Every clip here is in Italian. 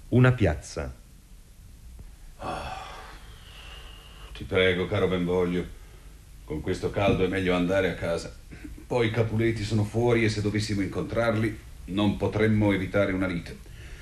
Una piazza. Ti prego, caro Benvolio, con questo caldo è meglio andare a casa. Poi i Capuleti sono fuori e se dovessimo incontrarli non potremmo evitare una lite.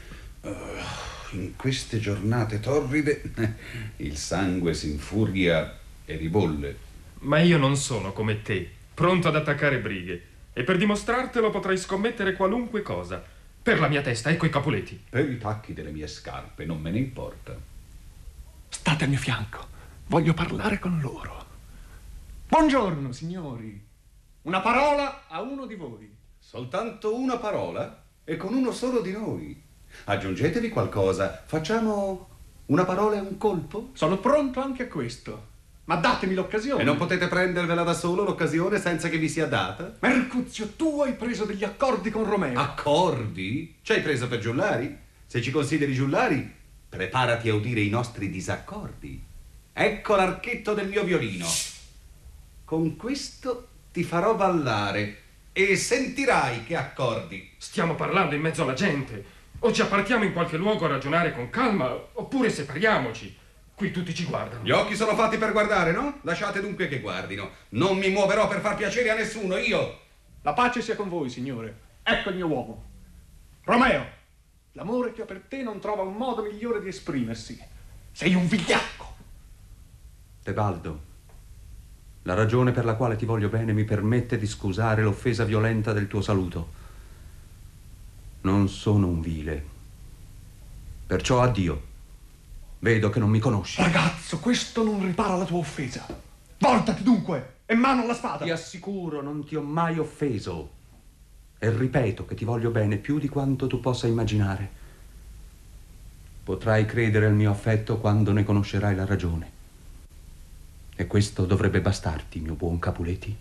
In queste giornate torride il sangue si infuria e ribolle. Ma io non sono come te, pronto ad attaccare brighe. E per dimostrartelo potrei scommettere qualunque cosa. Per la mia testa, ecco i Capuleti. Per i tacchi delle mie scarpe non me ne importa. State al mio fianco. Voglio parlare con loro. Buongiorno, signori. Una parola a uno di voi. Soltanto una parola? E con uno solo di noi? Aggiungetevi qualcosa. Facciamo una parola e un colpo? Sono pronto anche a questo. Ma datemi l'occasione. E non potete prendervela da solo l'occasione senza che vi sia data? Mercuzio, tu hai preso degli accordi con Romeo. Accordi? Ci hai preso per giullari? Se ci consideri giullari, preparati a udire i nostri disaccordi. Ecco l'archetto del mio violino. Con questo ti farò ballare e sentirai che accordi. Stiamo parlando in mezzo alla gente. O ci appartiamo in qualche luogo a ragionare con calma, oppure separiamoci. Qui tutti ci guardano. Gli occhi sono fatti per guardare, no? Lasciate dunque che guardino. Non mi muoverò per far piacere a nessuno, io. La pace sia con voi, signore. Ecco il mio uomo. Romeo, l'amore che ho per te non trova un modo migliore di esprimersi. Sei un vigliacco. Tebaldo, la ragione per la quale ti voglio bene mi permette di scusare l'offesa violenta del tuo saluto. Non sono un vile. Perciò addio. Vedo che non mi conosci. Ragazzo, questo non ripara la tua offesa. Voltati dunque e mano alla spada. Ti assicuro, non ti ho mai offeso. E ripeto che ti voglio bene più di quanto tu possa immaginare. Potrai credere al mio affetto quando ne conoscerai la ragione. E questo dovrebbe bastarti, mio buon Capuleti.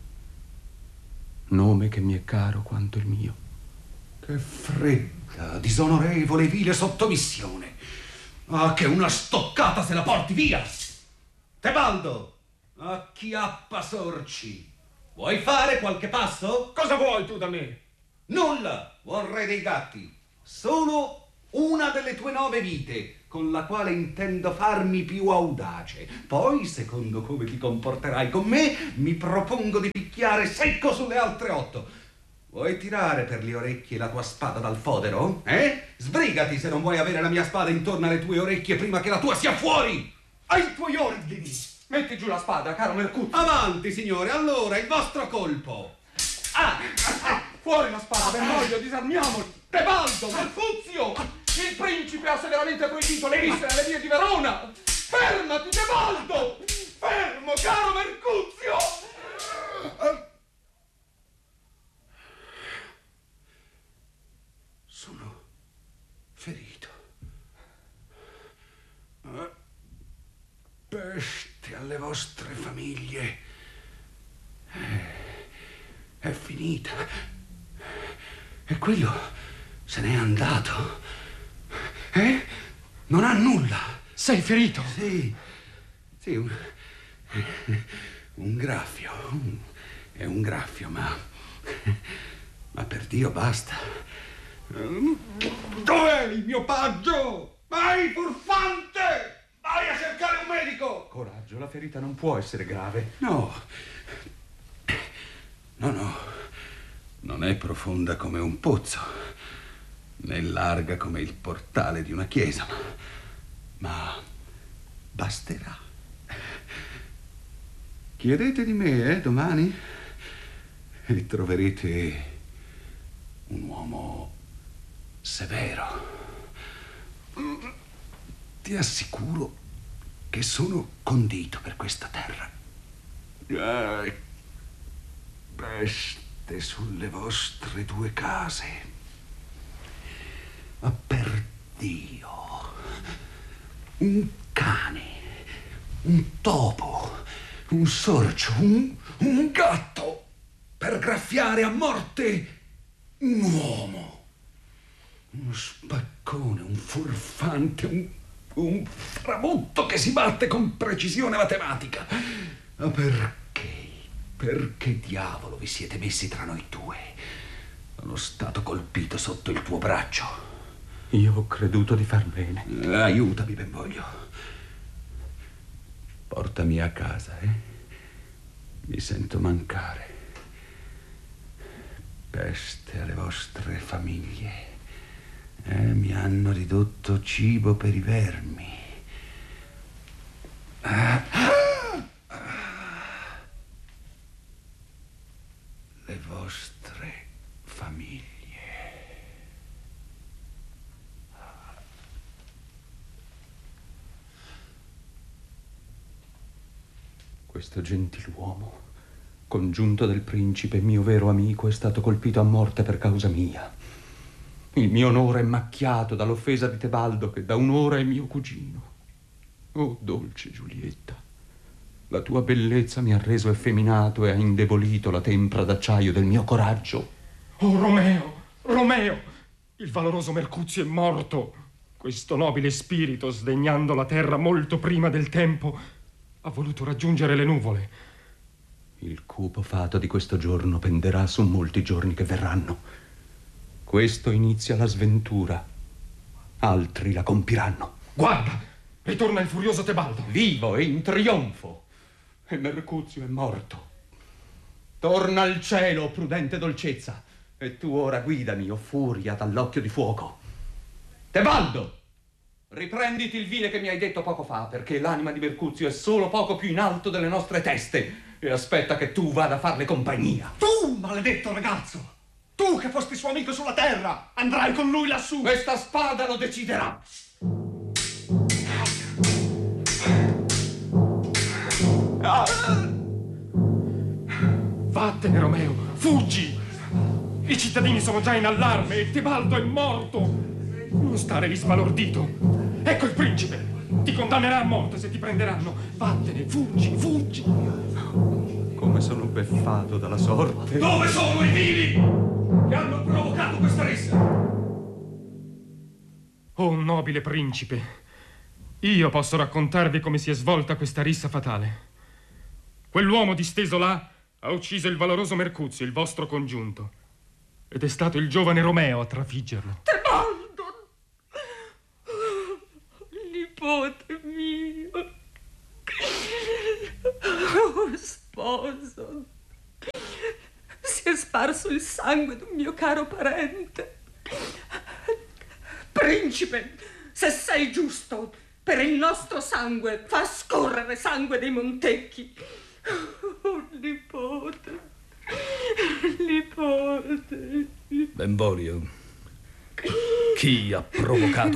Nome che mi è caro quanto il mio. Che fredda, disonorevole, vile sottomissione. Ah, che una stoccata se la porti via! Tebaldo, acchiappa sorci. Vuoi fare qualche passo? Cosa vuoi tu da me? Nulla, buon re dei gatti. Solo una delle tue 9 vite, con la quale intendo farmi più audace. Poi, secondo come ti comporterai con me, mi propongo di picchiare secco sulle altre 8. Vuoi tirare per le orecchie la tua spada dal fodero? Sbrigati se non vuoi avere la mia spada intorno alle tue orecchie prima che la tua sia fuori! Ai tuoi ordini! Metti giù la spada, caro Mercuzio. Avanti, signore, allora, il vostro colpo! Fuori la spada, Benvolio, disarmiamoli! Tebaldo, Mercuzio! Il principe ha severamente proibito le misse nelle vie di Verona! Fermati, Tebaldo! Fermo, caro Mercuzio! Sono ferito. Peste alle vostre famiglie. È finita. E quello se n'è andato. Non ha nulla. Sei ferito? Sì, un graffio. È un graffio, ma per Dio basta. Dov'è il mio paggio? Vai, furfante! Vai a cercare un medico! Coraggio, la ferita non può essere grave. No. Non è profonda come un pozzo, né larga come il portale di una chiesa, ma basterà. Chiedete di me, domani, e troverete un uomo severo. Ti assicuro che sono condito per questa terra. Peste sulle vostre 2 case. Ma per Dio, un cane, un topo, un sorcio, un gatto, per graffiare a morte un uomo, uno spaccone, un furfante, un framutto che si batte con precisione matematica. Ma perché diavolo vi siete messi tra noi 2? Sono stato colpito sotto il tuo braccio. Io ho creduto di far bene. Aiutami, Benvolio. Portami a casa, eh? Mi sento mancare. Peste alle vostre famiglie. Mi hanno ridotto cibo per i vermi. Le vostre famiglie. Questo gentiluomo, congiunto del principe, mio vero amico, è stato colpito a morte per causa mia. Il mio onore è macchiato dall'offesa di Tebaldo, che da un'ora è mio cugino. Oh, dolce Giulietta, la tua bellezza mi ha reso effeminato e ha indebolito la tempra d'acciaio del mio coraggio. Oh, Romeo, Romeo, il valoroso Mercuzio è morto. Questo nobile spirito, sdegnando la terra molto prima del tempo, ha voluto raggiungere le nuvole. Il cupo fato di questo giorno penderà su molti giorni che verranno. Questo inizia la sventura. Altri la compiranno. Guarda, ritorna il furioso Tebaldo. Vivo e in trionfo. E Mercuzio è morto. Torna al cielo, prudente dolcezza. E tu ora guidami, o furia dall'occhio di fuoco. Tebaldo! Riprenditi il vile che mi hai detto poco fa, perché l'anima di Mercuzio è solo poco più in alto delle nostre teste e aspetta che tu vada a farle compagnia. Tu, maledetto ragazzo! Tu che fosti suo amico sulla terra, andrai con lui lassù! Questa spada lo deciderà! Vattene, Romeo, fuggi! I cittadini sono già in allarme e Tebaldo è morto! Non stare lì sbalordito! Ecco il principe! Ti condannerà a morte se ti prenderanno! Vattene, fuggi, fuggi! Come sono beffato dalla sorte! Dove sono i vili che hanno provocato questa rissa? Oh, nobile principe, io posso raccontarvi come si è svolta questa rissa fatale. Quell'uomo disteso là ha ucciso il valoroso Mercuzio, il vostro congiunto, ed è stato il giovane Romeo a trafiggerlo. Tebaldo! Nipote mio! Oh, sposo! Si è sparso il sangue d'un mio caro parente. Principe, se sei giusto, per il nostro sangue fa scorrere sangue dei Montecchi. Oh, nipote, nipote. Benvolio, chi ha provocato